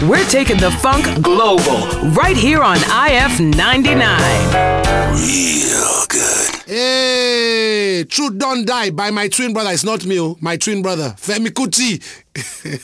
We're taking the funk global right here on IF 99. Real good. Hey, Truth Don't Die by my twin brother. It's not me, my twin brother, Femi Kuti.